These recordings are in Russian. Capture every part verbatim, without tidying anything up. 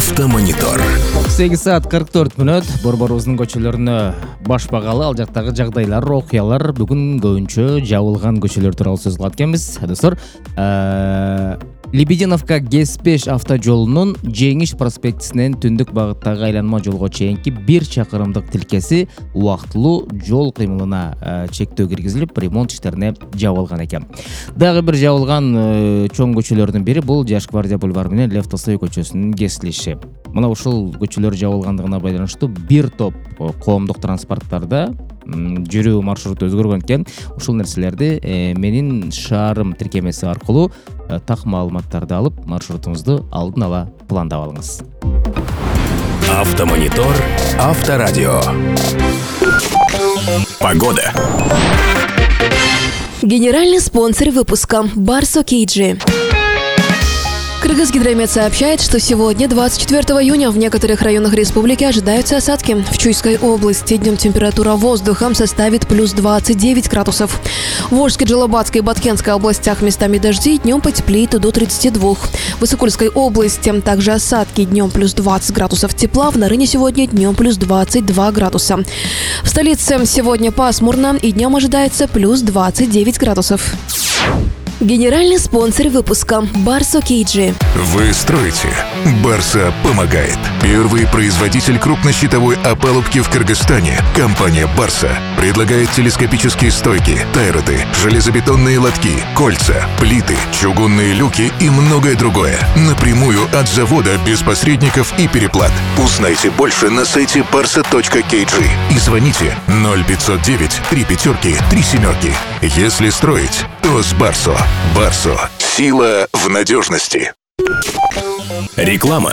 Автомонитор. сегиз саат кырк төрт мүнөт Борборубуздун көчөлөрүнө баш багалы, ал жактагы жагдайлар, окуялар, бүгүн көбүнчө жабылган көчөлөр тууралуу сөз кылат экенбиз. Достор, Лебединовка ГЭС беш автожолунун Жеңиш проспектисинен түндүк багыттагы айланма жолго чейинки бир чакырымдык тилкеси убактылуу жол кыймылына чектөө киргизилип, ремонт иштерине жабылган экен. Дагы бир жабылган чоң көчөлөрдүн бири бул Жаш Гвардия бульвары менен Лев Толстой көчөсүнүн кесилиши. Мына ушул көчөлөр жабылгандыгына байланыштуу бир топ коомдук транспорттарда жүрүү маршруту өзгөргөн экен. Ушул нерселерди менин шаарым тиркемеси аркылуу так маалыматтарды алып, маршрутуңузду алдын ала пландап алыңыз. Автомонитор, Авторадио. Погода. Генеральный спонсор выпуска Барсо Кейджи. Кыргызгидромет сообщает, что сегодня, двадцать четвёртого июня, в некоторых районах республики ожидаются осадки. В Чуйской области днем температура воздуха составит плюс двадцать девять градусов. В Волжской, Джалабатской и Баткенской областях местами дожди, днем потеплеет до тридцати двух. В Высокольской области также осадки, днем плюс двадцать градусов тепла, в Нарыне сегодня днем плюс двадцать два градуса. В столице сегодня пасмурно и днем ожидается плюс двадцать девять градусов. Генеральный спонсор выпуска Барсо Кейджи. Вы строите? Барса помогает. Первый производитель крупнощитовой опалубки в Кыргызстане. Компания Барса предлагает телескопические стойки, тайроты, железобетонные лотки, кольца, плиты, чугунные люки и многое другое. Напрямую от завода, без посредников и переплат. Узнайте больше на сайте барса точка кей джи и звоните ноль пятьсот девять три пятерки три семерки. Если строить, то с Барсо. Барсо. Сила в надежности. Реклама.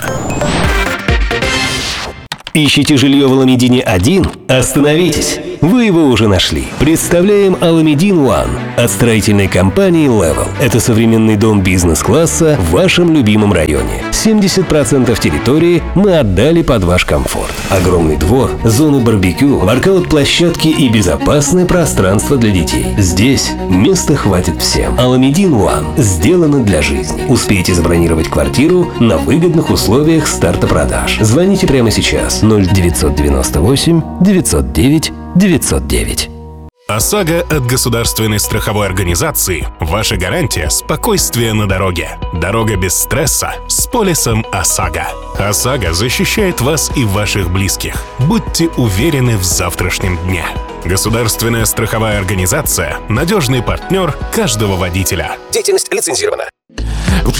Ищите жилье в Аламедине один? Остановитесь! Вы его уже нашли. Представляем Аламедин One от строительной компании Level. Это современный дом бизнес-класса в вашем любимом районе. семьдесят процентов территории мы отдали под ваш комфорт. Огромный двор, зоны барбекю, воркаут-площадки и безопасное пространство для детей. Здесь места хватит всем. Аламедин One сделано для жизни. Успейте забронировать квартиру на выгодных условиях старта продаж. Звоните прямо сейчас. ноль девятьсот девяносто восемь девятьсот девять девятьсот девять. ОСАГО от государственной страховой организации – ваша гарантия спокойствия на дороге. Дорога без стресса с полисом ОСАГО. ОСАГО защищает вас и ваших близких. Будьте уверены в завтрашнем дне. Государственная страховая организация – надежный партнер каждого водителя. Деятельность лицензирована.